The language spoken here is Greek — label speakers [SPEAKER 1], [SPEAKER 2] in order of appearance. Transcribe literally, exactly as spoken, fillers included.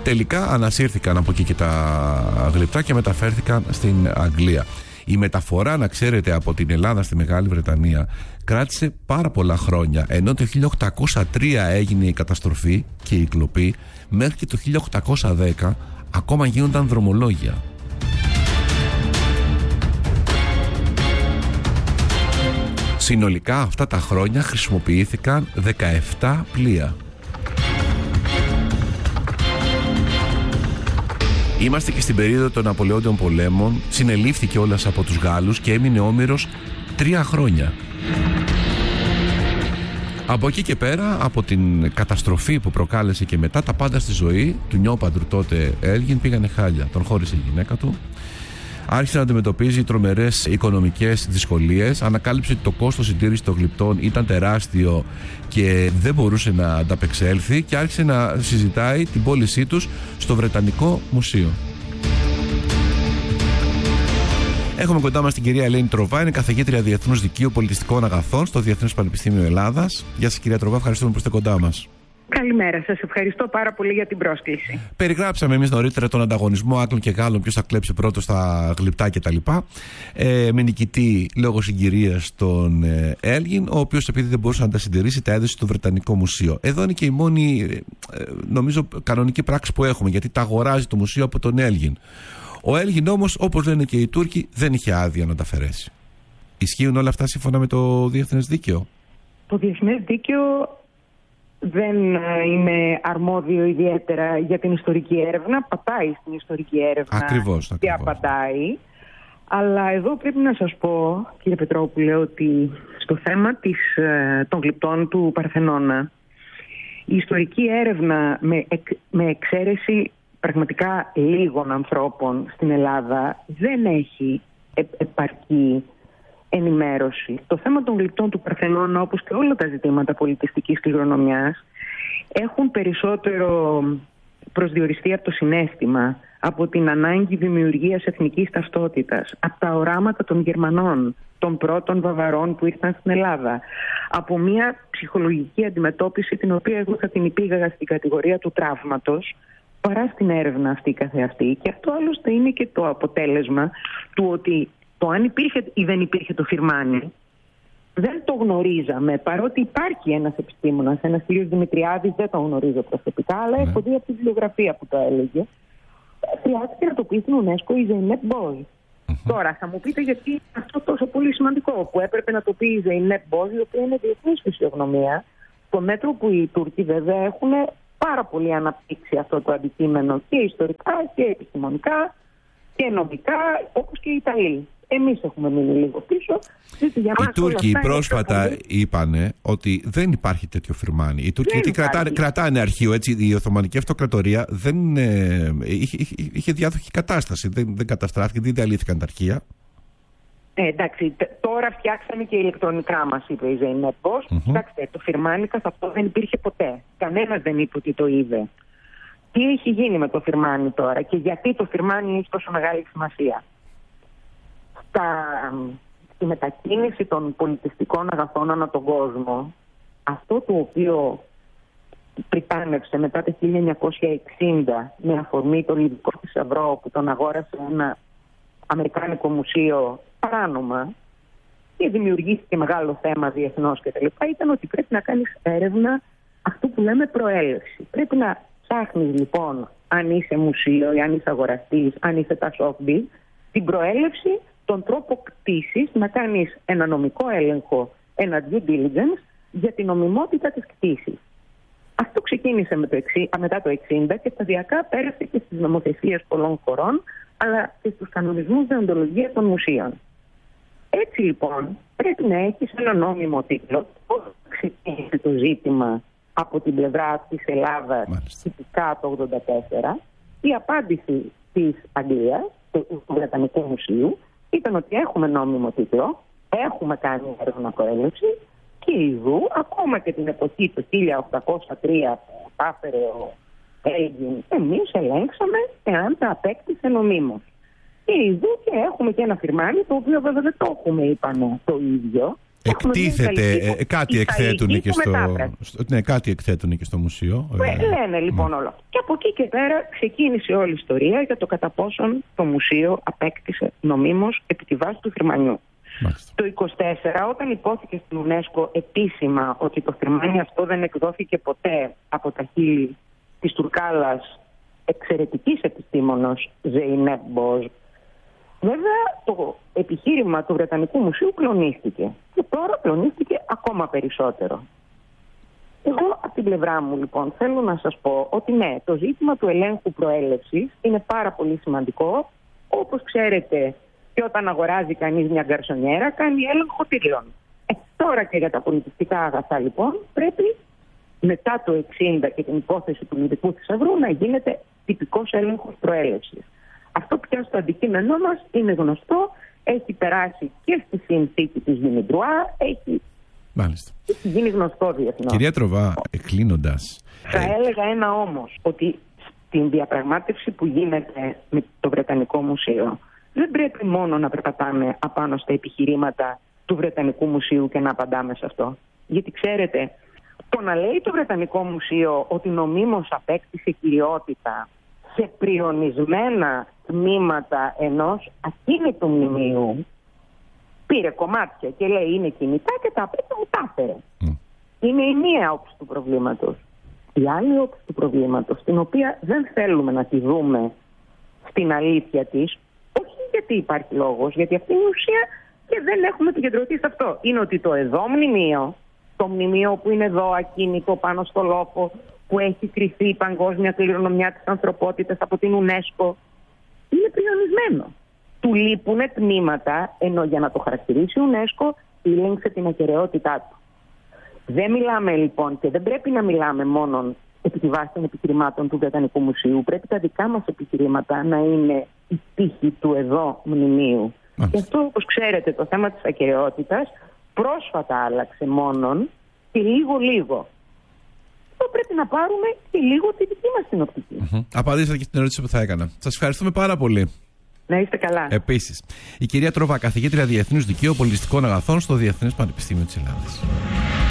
[SPEAKER 1] Τελικά ανασύρθηκαν από εκεί και τα γλυπτά και μεταφέρθηκαν στην Αγγλία. Η μεταφορά, να ξέρετε, από την Ελλάδα στη Μεγάλη Βρετανία κράτησε πάρα πολλά χρόνια. Ενώ το χίλια οκτακόσια τρία έγινε η καταστροφή και η κλοπή, μέχρι και το χίλια οκτακόσια δέκα ακόμα γίνονταν δρομολόγια. Συνολικά αυτά τα χρόνια χρησιμοποιήθηκαν δεκαεπτά πλοία. Είμαστε και στην περίοδο των Ναπολεόντιων πολέμων. Συνελήφθηκε όλας από τους Γάλλους και έμεινε όμηρος τρία χρόνια. Από εκεί και πέρα, από την καταστροφή που προκάλεσε και μετά, τα πάντα στη ζωή του νιόπαντρου τότε Έλγιν πήγανε χάλια. Τον χώρισε η γυναίκα του. Άρχισε να αντιμετωπίζει τρομερές οικονομικές δυσκολίες. Ανακάλυψε ότι το κόστος συντήρησης των γλυπτών ήταν τεράστιο και δεν μπορούσε να ανταπεξέλθει, και άρχισε να συζητάει την πώλησή τους στο Βρετανικό Μουσείο. Έχουμε κοντά μας την κυρία Ελένη Τροβά, είναι καθηγήτρια Διεθνούς Δικαίου Πολιτιστικών Αγαθών στο Διεθνές Πανεπιστήμιο Ελλάδας. Γεια σας, κυρία Τροβά, ευχαριστούμε που είστε κοντά μας.
[SPEAKER 2] Καλημέρα σας, ευχαριστώ πάρα πολύ για την πρόσκληση.
[SPEAKER 1] Περιγράψαμε εμείς νωρίτερα τον ανταγωνισμό Άγγλων και Γάλλων, ποιος θα κλέψει πρώτο στα γλυπτά κτλ. Ε, με νικητή λόγω συγκυρίας τον ε, Έλγιν, ο οποίος, επειδή δεν μπορούσε να τα συντηρήσει, τα έδωσε στο Βρετανικό Μουσείο. Εδώ είναι και η μόνη, ε, νομίζω, κανονική πράξη που έχουμε, γιατί τα αγοράζει το μουσείο από τον Έλγιν. Ο Έλγιν όμως, όπως λένε και οι Τούρκοι, δεν είχε άδεια να τα αφαιρέσει. Ισχύουν όλα αυτά σύμφωνα με το διεθνές δίκαιο?
[SPEAKER 2] Το διεθνές δίκαιο δεν είναι αρμόδιο ιδιαίτερα για την ιστορική έρευνα. Πατάει στην ιστορική έρευνα.
[SPEAKER 1] Ακριβώς,
[SPEAKER 2] και
[SPEAKER 1] ακριβώς.
[SPEAKER 2] απαντάει. Αλλά εδώ πρέπει να σας πω, κύριε Πετρόπουλε, ότι στο θέμα της, των γλυπτών του Παρθενώνα, η ιστορική έρευνα με, εκ, με εξαίρεση πραγματικά λίγων ανθρώπων στην Ελλάδα δεν έχει ε, επαρκή ενημέρωση. Το θέμα των γλυπτών του Παρθενώνα, όπως και όλα τα ζητήματα πολιτιστικής κληρονομιάς, έχουν περισσότερο προσδιοριστεί από το συναίσθημα, από την ανάγκη δημιουργίας εθνικής ταυτότητας, από τα οράματα των Γερμανών, των πρώτων Βαβαρών που ήρθαν στην Ελλάδα, από μια ψυχολογική αντιμετώπιση, την οποία εγώ θα την υπήγαγα στην κατηγορία του τραύματος, παρά στην έρευνα αυτή καθεαυτή. Και αυτό άλλωστε είναι και το αποτέλεσμα του ότι το αν υπήρχε ή δεν υπήρχε το Φιρμάνι, δεν το γνωρίζαμε, παρότι υπάρχει ένας επιστήμονας, ένας κύριος Δημητριάδης, δεν το γνωρίζω προσωπικά, αλλά ναι. έχω δει από τη βιβλιογραφία που το έλεγε. Χρειάστηκε να το πει στην UNESCO η Ζεϊνέπ Μπόζ. Mm-hmm. Τώρα θα μου πείτε γιατί είναι αυτό τόσο πολύ σημαντικό, που έπρεπε να το πει η Ζεϊνέπ Μπόζ, η οποία είναι διεθνής φυσιογνωμία, το μέτρο που οι Τούρκοι βέβαια έχουν πάρα πολύ αναπτύξει αυτό το αντικείμενο και ιστορικά και επιστημονικά και νομικά, όπως και οι Ιταλοί. Εμείς έχουμε μείνει λίγο πίσω.
[SPEAKER 1] Οι Τούρκοι πρόσφατα πολύ... είπανε ότι δεν υπάρχει τέτοιο Φιρμάνι. Οι Τούρκοι, γιατί κρατάνε, κρατάνε αρχείο, έτσι, η Οθωμανική Αυτοκρατορία δεν, ε, είχε, είχε, είχε διάδοχη κατάσταση. Δεν, δεν καταστράφηκε, δεν διαλύθηκαν τα αρχεία.
[SPEAKER 2] Ε, εντάξει, τώρα φτιάξαμε και ηλεκτρονικά, μας είπε η Ζεϊνέπ Μπόζ. Mm-hmm. Κοιτάξτε, το Φιρμάνι καθ' αυτό δεν υπήρχε ποτέ. Κανένας δεν είπε ότι το είδε. Τι έχει γίνει με το Φιρμάνι τώρα και γιατί το Φιρμάνι έχει τόσο μεγάλη σημασία? Στα, στη μετακίνηση των πολιτιστικών αγαθών ανά τον κόσμο, αυτό το οποίο πριτάνευσε μετά το χίλια εννιακόσια εξήντα με αφορμή το Λιβικό θησαυρό που τον αγόρασε ένα αμερικάνικο μουσείο παράνομα και δημιουργήθηκε μεγάλο θέμα διεθνώς κτλ., ήταν ότι πρέπει να κάνεις έρευνα αυτού που λέμε προέλευση. Πρέπει να ψάχνεις λοιπόν, αν είσαι μουσείο ή αν είσαι αγοραστής, αν είσαι τασόφμπι, την προέλευση, τον τρόπο κτήσης, να κάνεις ένα νομικό έλεγχο, ένα due diligence για την νομιμότητα της κτήσης. Αυτό ξεκίνησε με το εξή, μετά το εξήντα και σταδιακά πέρασε και στις νομοθεσίες πολλών χωρών, αλλά και στους κανονισμούς δεοντολογίας των μουσείων. Έτσι λοιπόν πρέπει να έχεις ένα νόμιμο τίτλο. Πώς ξεκίνησε το ζήτημα από την πλευρά της Ελλάδας τυπικά το ογδόντα τέσσερα, η απάντηση της Αγγλίας, του Βρετανικού Μουσείου, ήταν ότι έχουμε νόμιμο τίτλο, έχουμε κάνει έρευνα προέλευση και ειδού, ακόμα και την εποχή του χίλια οκτακόσια τρία που τα έφερε ο Έλγιν, εμείς ελέγξαμε εάν τα απέκτησε νομίμως. Και ειδού και έχουμε και ένα Φιρμάνι, το οποίο βέβαια δεν το έχουμε, είπαμε, το ίδιο,
[SPEAKER 1] Εκτίθεται, ε, κάτι εκθέτουν και στο, στο, ναι, κάτι εκθέτουν και στο μουσείο.
[SPEAKER 2] Ε, λένε λοιπόν ναι. όλα. Και από εκεί και πέρα ξεκίνησε όλη η ιστορία για το κατά πόσον το μουσείο απέκτησε νομίμως επί τη βάση του Φυρμανιού. Μάλιστα. Το είκοσι τέσσερα, όταν υπόθηκε στην UNESCO επίσημα ότι το Φυρμάνι αυτό δεν εκδόθηκε ποτέ από τα χείλη της Τουρκάλας εξαιρετικής επιστήμονος Ζεϊνέπ Μποζ, βέβαια το επιχείρημα του Βρετανικού Μουσείου κλονίστηκε. Και τώρα κλονίστηκε ακόμα περισσότερο. Εγώ από την πλευρά μου λοιπόν θέλω να σας πω ότι ναι, το ζήτημα του ελέγχου προέλευσης είναι πάρα πολύ σημαντικό. Όπως ξέρετε, και όταν αγοράζει κανείς μια γκαρσονιέρα κάνει έλεγχο τυριών. Ε, τώρα και για τα πολιτιστικά αγαθά λοιπόν πρέπει μετά το εξήντα και την υπόθεση του Λυδικού Θησαυρού να γίνεται τυπικός έλεγχος προέλευσης. Αυτό πια στο αντικείμενό μας είναι γνωστό, έχει περάσει και στη συνθήκη της Δημητρουά, έχει, έχει γίνει γνωστό διεθνώς.
[SPEAKER 1] Κυρία Τροβά, κλείνοντας...
[SPEAKER 2] Θα ε... έλεγα ένα όμως, ότι στην διαπραγμάτευση που γίνεται με το Βρετανικό Μουσείο δεν πρέπει μόνο να περπατάμε απάνω στα επιχειρήματα του Βρετανικού Μουσείου και να απαντάμε σε αυτό. Γιατί ξέρετε, το να λέει το Βρετανικό Μουσείο ότι νομίμως απέκτησε κυριότητα σε πριονισμένα τμήματα ενός ακίνητου μνημείου, πήρε κομμάτια και λέει είναι κινητά και τα απέτω μου τα έφερε. Mm. Είναι η μία όψη του προβλήματος. Η άλλη όψη του προβλήματος, την οποία δεν θέλουμε να τη δούμε στην αλήθεια της, όχι γιατί υπάρχει λόγος, γιατί αυτή είναι η ουσία και δεν έχουμε επικεντρωθεί σε αυτό. Είναι ότι το εδώ μνημείο, το μνημείο που είναι εδώ ακίνητο πάνω στο λόφο, που έχει κρυφθεί η παγκόσμια κληρονομιά της ανθρωπότητας από την UNESCO, είναι πριονισμένο. Του λείπουν τμήματα, ενώ για να το χαρακτηρίσει η UNESCO ήλεγξε την ακεραιότητά του. Δεν μιλάμε λοιπόν και δεν πρέπει να μιλάμε μόνο επί τη βάση των επιχειρημάτων του Βρετανικού Μουσείου. Πρέπει τα δικά μας επιχειρήματα να είναι η τύχη του εδώ μνημείου. Mm. Και αυτό, όπως ξέρετε, το θέμα της ακεραιότητας πρόσφατα άλλαξε μόνον και λίγο-λίγο. Πρέπει να πάρουμε και λίγο τη δική μας την οπτική.
[SPEAKER 1] Mm-hmm. Απαντήσατε και στην ερώτηση που θα έκανα. Σας ευχαριστούμε πάρα πολύ.
[SPEAKER 2] Να είστε καλά.
[SPEAKER 1] Επίσης, η κυρία Τροβά, καθηγήτρια Διεθνούς Δικαίου Πολιτιστικών Αγαθών στο Διεθνές Πανεπιστήμιο της Ελλάδας.